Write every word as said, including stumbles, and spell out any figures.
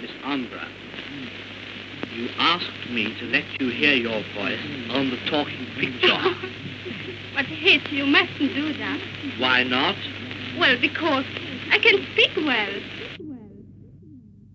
Miss Umbra. You asked me to let you hear your voice on the talking picture. But, Hitch, you mustn't do that. Why not? Well, because I can speak well.